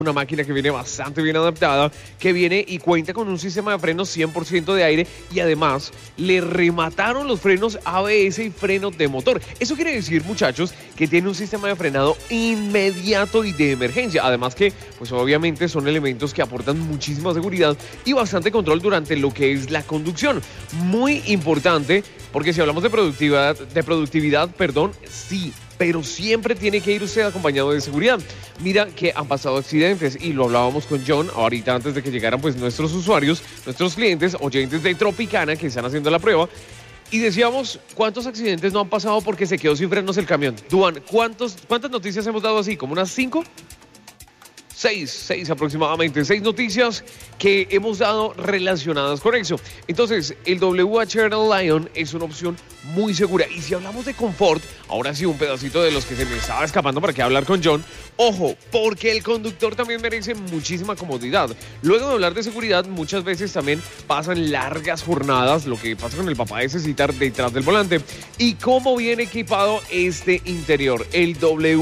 Una máquina que viene bastante bien adaptada, que viene y cuenta con un sistema de frenos 100% de aire y además le remataron los frenos ABS y frenos de motor. Eso quiere decir, muchachos, que tiene un sistema de frenado inmediato y de emergencia. Además que, pues obviamente son elementos que aportan muchísima seguridad y bastante control durante lo que es la conducción. Muy importante, porque si hablamos de productividad, sí, pero siempre tiene que ir usted acompañado de seguridad. Mira que han pasado accidentes y lo hablábamos con John ahorita antes de que llegaran pues nuestros usuarios, nuestros clientes, oyentes de Tropicana que están haciendo la prueba. Y decíamos, ¿cuántos accidentes no han pasado porque se quedó sin frenos el camión? Duan, ¿cuántas noticias hemos dado así? ¿Como unas 5? 6 aproximadamente, 6 noticias que hemos dado relacionadas con eso. Entonces, el WHR Lion es una opción muy segura. Y si hablamos de confort, ahora sí un pedacito de los que se me estaba escapando para que hablar con John. Ojo, porque el conductor también merece muchísima comodidad. Luego de hablar de seguridad, muchas veces también pasan largas jornadas, lo que pasa con el papá es estar detrás del volante. ¿Y cómo viene equipado este interior? El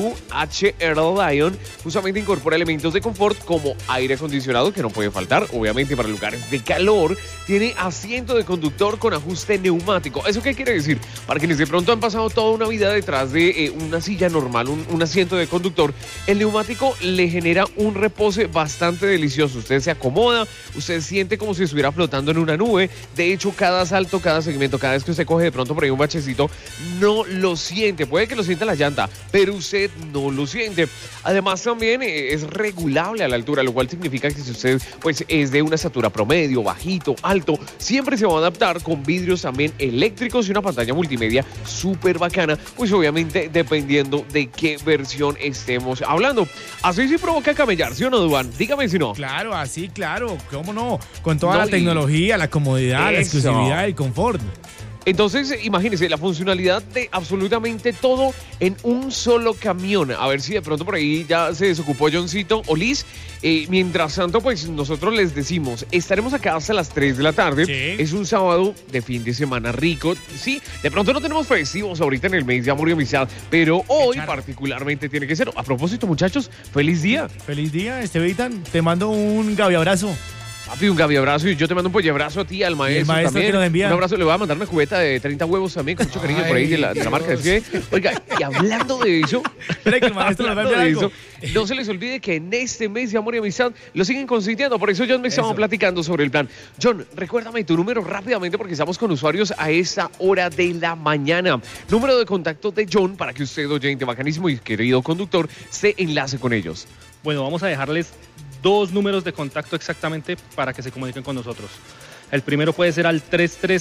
WHR Lion justamente incorpora elementos de confort como aire acondicionado, que no puede faltar, obviamente para lugares de calor. Tiene asiento de conductor con ajuste neumático. ¿Eso qué quiere decir? Para quienes de pronto han pasado toda una vida detrás de una silla normal, un asiento de conductor, el neumático le genera un repose bastante delicioso. Usted se acomoda, usted siente como si estuviera flotando en una nube. De hecho, cada salto, cada segmento, cada vez que usted coge de pronto por ahí un bachecito, no lo siente. Puede que lo sienta la llanta, pero usted no lo siente. Además, también es regulable a la altura, lo cual significa que si usted pues es de una estatura promedio, bajito, alto, siempre se va a adaptar con vidrios también eléctricos y una pantalla multimedia súper bacana, pues obviamente dependiendo de qué versión estemos hablando. Así sí provoca camellar, ¿sí o no, Duan? Dígame si no. Claro, así, claro, cómo no, con toda la tecnología, la comodidad, la exclusividad, el confort. Entonces, imagínense, la funcionalidad de absolutamente todo en un solo camión. A ver si de pronto por ahí ya se desocupó Johncito o Liz. Mientras tanto, pues nosotros les decimos, estaremos acá hasta las 3 de la tarde. Sí. Es un sábado de fin de semana rico. Sí, de pronto no tenemos festivos ahorita en el mes de amor y amistad, pero hoy particularmente tiene que ser. A propósito, muchachos, feliz día. Feliz día, Estevitan. Te mando un gavi abrazo. Papi, un gavi abrazo y yo te mando un pollebrazo a ti, al maestro, el maestro también. Que nos envía. Un abrazo, le voy a mandar una cubeta de 30 huevos también, con mucho cariño por ahí de la marca de Fie. Oiga, y hablando de eso, que el maestro nos va a enviar algo. No se les olvide que en este mes de amor y amistad lo siguen consintiendo. Por eso John me estaba platicando sobre el plan. John, recuérdame tu número rápidamente porque estamos con usuarios a esta hora de la mañana. Número de contacto de John para que usted, oyente bacanísimo y querido conductor, se enlace con ellos. Bueno, vamos a dejarles 2 números de contacto exactamente para que se comuniquen con nosotros. El primero puede ser al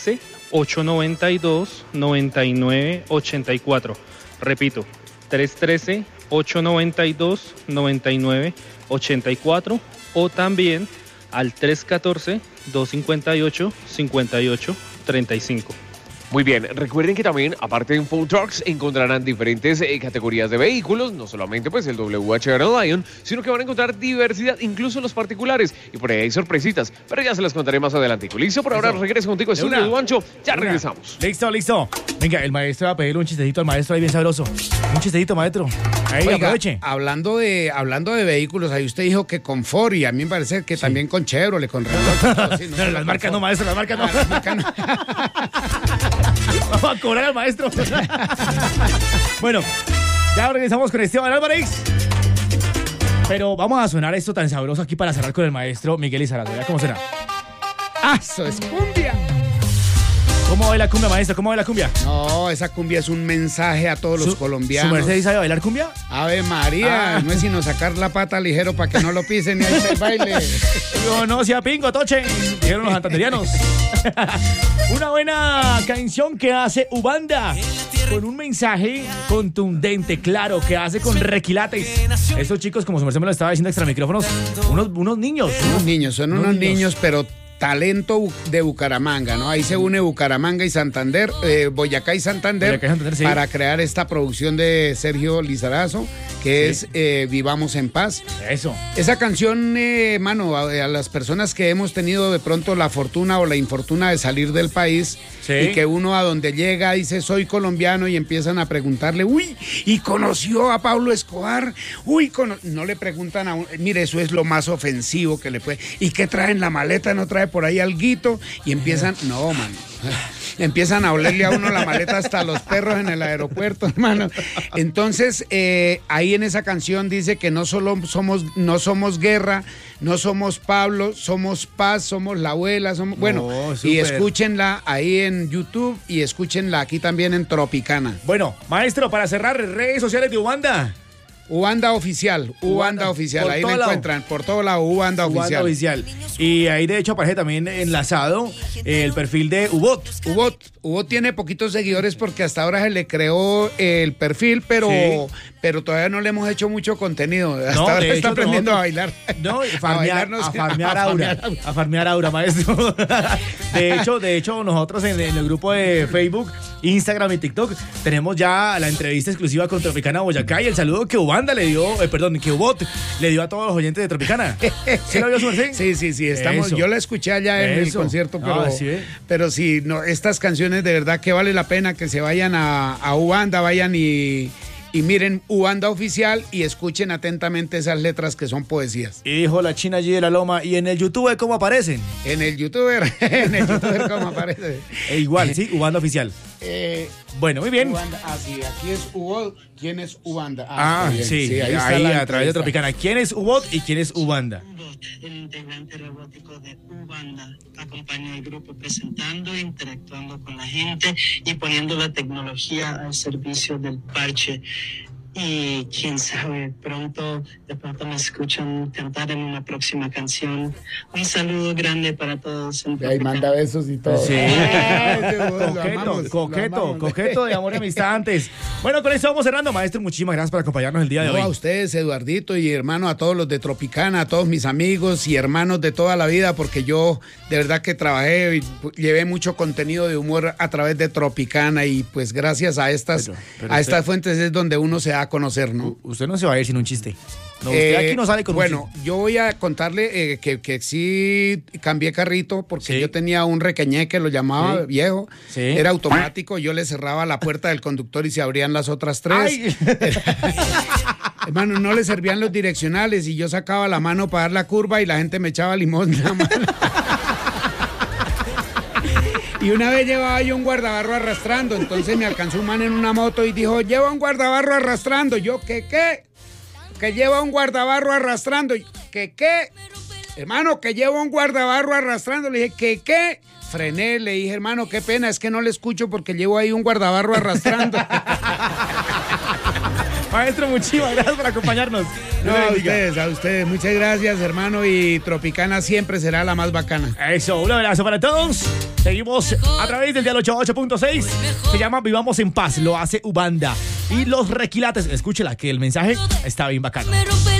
313-892-9984. Repito, 313-892-9984 o también al 314-258-5835. Muy bien, recuerden que también, aparte de Food Trucks, encontrarán diferentes categorías de vehículos, no solamente pues el WHR Lion, sino que van a encontrar diversidad, incluso los particulares, y por ahí hay sorpresitas, pero ya se las contaré más adelante. ¿Listo? Por ahora regreso contigo, estudio Duancho, ya regresamos. Listo. Venga, el maestro va a pedirle un chistecito al maestro ahí bien sabroso. Un chistecito, maestro. Ahí, oiga, aproveche. Hablando de vehículos, ahí usted dijo que con Ford y a mí me parece que también con Chevrolet, con Renault. Sí, no, las marcas no, maestro, las marcas no. Vamos a cobrar al maestro. Bueno, ya regresamos con Esteban Álvarez. Pero vamos a sonar esto tan sabroso aquí para cerrar con el maestro Miguel Lizarazo. ¿Cómo será? ¡Ah, eso es cumbia! ¿Cómo va la cumbia, maestro? ¿Cómo va la cumbia? No, esa cumbia es un mensaje a todos los colombianos. ¿Su merced sabe bailar cumbia? Ave María, no es sino sacar la pata ligero para que no lo pisen y ahí se baile. Yo no sea pingo, toche, dijeron los santanderianos. Una buena canción que hace Ubanda con un mensaje contundente, claro, que hace con requilates. Estos chicos, como su merced me lo estaba diciendo extra micrófonos, unos niños. Son unos niños, pero talento de Bucaramanga, ¿no? Ahí se une Bucaramanga y Santander, Boyacá y Santander, sí, para crear esta producción de Sergio Lizarazo, que es Vivamos en Paz. Eso. Esa canción, mano, a las personas que hemos tenido de pronto la fortuna o la infortuna de salir del país, sí, y que uno a donde llega dice soy colombiano y empiezan a preguntarle, uy, ¿y conoció a Pablo Escobar? Uy, no le preguntan a uno, mire, eso es lo más ofensivo que le puede. ¿Y qué trae en la maleta? ¿No trae por ahí alguito? Y empiezan, no, mano. Empiezan a olerle a uno la maleta hasta los perros en el aeropuerto, hermano. Entonces, ahí en esa canción dice que no somos guerra, no somos Pablo, somos paz, somos la abuela, somos... Bueno, y escúchenla ahí en YouTube y escúchenla aquí también en Tropicana. Bueno, maestro, para cerrar, redes sociales de Ubanda. Ubanda Oficial, Ubanda Oficial, ahí la encuentran, por todo lado, Ubanda Oficial. Y ahí de hecho aparece también enlazado el perfil de Ubot. Ubot tiene poquitos seguidores porque hasta ahora se le creó el perfil, pero todavía no le hemos hecho mucho contenido. Hasta ahora está aprendiendo a bailar. No, a farmear aura, maestro. De hecho, nosotros en el grupo de Facebook, Instagram y TikTok tenemos ya la entrevista exclusiva con Tropicana Boyacá y el saludo que Ubanda le dio, que Ubot le dio a todos los oyentes de Tropicana. ¿Sí lo vio su merced? Sí, estamos. Yo la escuché allá en el concierto, pero sí, no, estas canciones de verdad que vale la pena que se vayan a Ubanda, vayan y miren Ubanda Oficial y escuchen atentamente esas letras que son poesías. Y dijo la China allí de la Loma, ¿y en el YouTube cómo aparecen? En el YouTuber cómo aparece. Igual, sí, Ubanda Oficial. Bueno, muy bien. Ubanda, sí, aquí es Ubot, ¿quién es Ubanda? Sí, ahí a través de Tropicana. ¿Quién es Ubot y quién es Ubanda? El integrante robótico de Ubanda acompaña al grupo presentando, interactuando con la gente y poniendo la tecnología al servicio del parche. Y quién sabe, de pronto me escuchan cantar en una próxima canción. Un saludo grande para todos. Ahí manda besos y todo. Sí. Coqueto de amor y amistad antes. Bueno, con eso vamos cerrando, maestro. Muchísimas gracias por acompañarnos el día de hoy. A ustedes, Eduardito, y hermano, a todos los de Tropicana, a todos mis amigos y hermanos de toda la vida, porque yo de verdad que trabajé y llevé mucho contenido de humor a través de Tropicana y pues gracias a estas fuentes es donde uno se da a conocer, ¿no? Usted no se va a ir sin un chiste. No, usted aquí no sale con un chiste. Bueno, yo voy a contarle que sí cambié carrito porque yo tenía un requeñé lo llamaba viejo. Sí. Era automático, yo le cerraba la puerta del conductor y se abrían las otras tres. Hermano, no le servían los direccionales y yo sacaba la mano para dar la curva y la gente me echaba limón en la mano. Y una vez llevaba yo un guardabarro arrastrando, entonces me alcanzó un man en una moto y dijo, lleva un guardabarro arrastrando. Yo, ¿qué? Que lleva un guardabarro arrastrando. ¿Qué? Hermano, que lleva un guardabarro arrastrando. Le dije, ¿qué? Frené, le dije, hermano, qué pena, es que no le escucho porque llevo ahí un guardabarro arrastrando. Maestro, muchísimas gracias por acompañarnos. No, a ustedes, muchas gracias, hermano, y Tropicana siempre será la más bacana. Eso, un abrazo para todos. Seguimos a través del dial 88.6. Se llama Vivamos en Paz, lo hace Ubanda. Y Los Requilates, escúchela, que el mensaje está bien bacano.